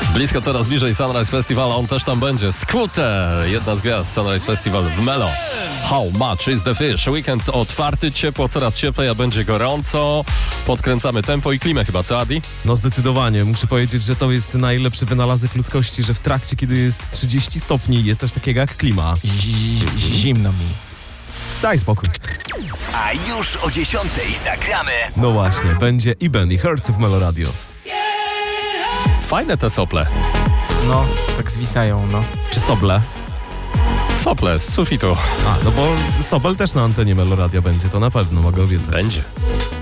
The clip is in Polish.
Blisko, coraz bliżej Sunrise Festival, on też tam będzie. Scooter, jedna z gwiazd Sunrise Festival w Melo. How much is the fish? Weekend otwarty, ciepło, coraz cieplej, a będzie gorąco. Podkręcamy tempo i klimę chyba, co Adi? No zdecydowanie. Muszę powiedzieć, że to jest najlepszy wynalazek ludzkości, że w trakcie, kiedy jest 30 stopni, jest coś takiego jak klima. Zimno mi. Daj spokój. A już o 10:00 zagramy. No właśnie, będzie i Benny Hertz w Melo Radio. Fajne te sople. No, tak zwisają, no. Czy Soble? Sople z sufitu. No bo Sobel też na antenie Melo Radio będzie, to na pewno mogę obiecać. Będzie.